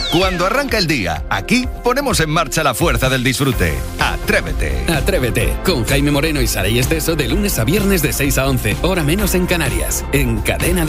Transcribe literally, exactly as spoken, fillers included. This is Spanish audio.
Cuando arranca el día, aquí ponemos en marcha la fuerza del disfrute. Atrévete. Atrévete, con Jaime Moreno y Saray Esteso de lunes a viernes de seis a once, hora menos en Canarias, en Cadena